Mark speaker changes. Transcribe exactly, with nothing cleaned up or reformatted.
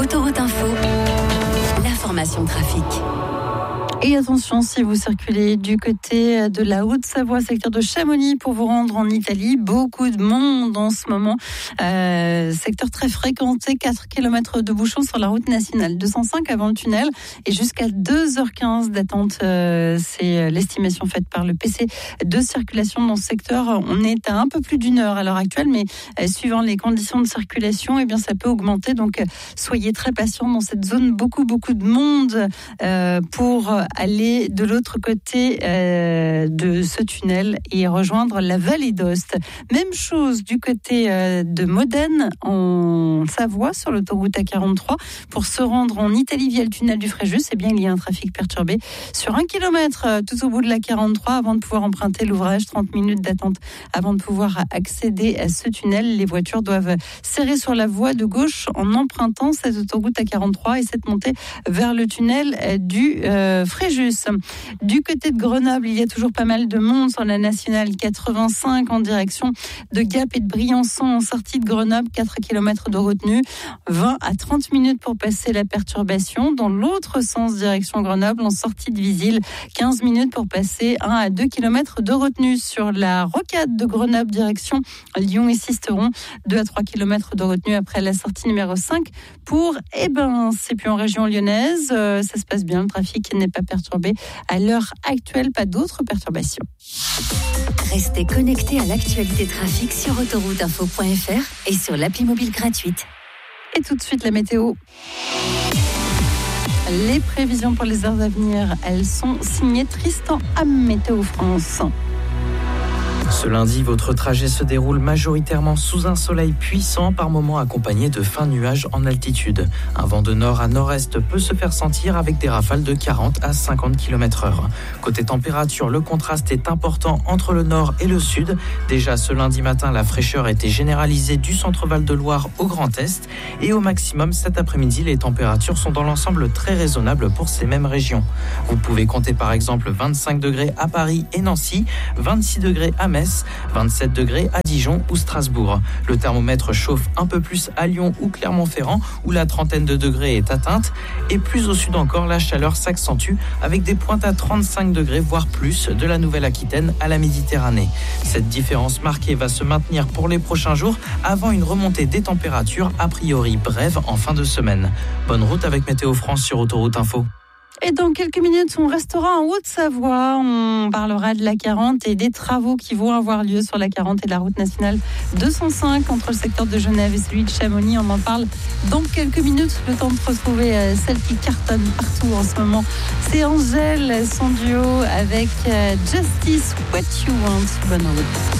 Speaker 1: Autoroute Info, l'information trafic.
Speaker 2: Et attention, si vous circulez du côté de la Haute-Savoie, secteur de Chamonix, pour vous rendre en Italie, beaucoup de monde en ce moment. Euh, secteur très fréquenté, quatre kilomètres de bouchons sur la route nationale deux cent cinq avant le tunnel et jusqu'à deux heures quinze d'attente. Euh, c'est l'estimation faite par le P C de circulation dans ce secteur. On est à un peu plus d'une heure à l'heure actuelle, mais euh, suivant les conditions de circulation, eh bien, ça peut augmenter. Donc, euh, soyez très patients dans cette zone. Beaucoup, beaucoup de monde euh, pour aller de l'autre côté euh, de ce tunnel et rejoindre la vallée d'Aoste. Même chose du côté euh, de Modène en Savoie sur l'autoroute A quarante-trois. Pour se rendre en Italie via le tunnel du Fréjus, eh bien, il y a un trafic perturbé sur un kilomètre euh, tout au bout de la quarante-trois avant de pouvoir emprunter l'ouvrage. trente minutes d'attente avant de pouvoir accéder à ce tunnel. Les voitures doivent serrer sur la voie de gauche en empruntant cette autoroute A quarante-trois et cette montée vers le tunnel euh, du euh, Fréjus. Du côté de Grenoble, il y a toujours pas mal de monde sur la nationale quatre-vingt-cinq en direction de Gap et de Briançon en sortie de Grenoble, quatre kilomètres de retenue, vingt à trente minutes pour passer la perturbation. Dans l'autre sens, direction Grenoble, en sortie de Visil, quinze minutes pour passer un à deux kilomètres de retenue. Sur la rocade de Grenoble, direction Lyon et Sisteron, deux à trois kilomètres de retenue après la sortie numéro cinq pour Ebens. Et puis en région lyonnaise, euh, ça se passe bien, le trafic n'est pas perturbé. À l'heure actuelle, pas d'autres perturbations.
Speaker 1: Restez connectés à l'actualité trafic sur autoroute info point f r et sur l'appli mobile gratuite.
Speaker 2: Et tout de suite, la météo. Les prévisions pour les heures à venir, elles sont signées Tristan Ham, Météo France.
Speaker 3: Ce lundi, votre trajet se déroule majoritairement sous un soleil puissant, par moments accompagné de fins nuages en altitude. Un vent de nord à nord-est peut se faire sentir avec des rafales de quarante à cinquante kilomètres heure. Côté température, le contraste est important entre le nord et le sud. Déjà ce lundi matin, la fraîcheur était généralisée du centre-Val de Loire au Grand Est. Et au maximum, cet après-midi, les températures sont dans l'ensemble très raisonnables pour ces mêmes régions. Vous pouvez compter par exemple vingt-cinq degrés à Paris et Nancy, vingt-six degrés à Metz, vingt-sept degrés à Dijon ou Strasbourg. Le thermomètre chauffe un peu plus à Lyon ou Clermont-Ferrand où la trentaine de degrés est atteinte. Et plus au sud encore, la chaleur s'accentue avec des pointes à trente-cinq degrés voire plus de la Nouvelle-Aquitaine à la Méditerranée. Cette différence marquée va se maintenir pour les prochains jours avant une remontée des températures a priori brève en fin de semaine. Bonne route avec Météo France sur Autoroute Info.
Speaker 2: Et dans quelques minutes, on restera en Haute-Savoie. On parlera de la quarante et des travaux qui vont avoir lieu sur la quarante et la route nationale deux cent cinq entre le secteur de Genève et celui de Chamonix. On en parle dans quelques minutes. Le temps de retrouver celle qui cartonne partout en ce moment. C'est Angèle, son duo avec Justice What You Want. Bonne route.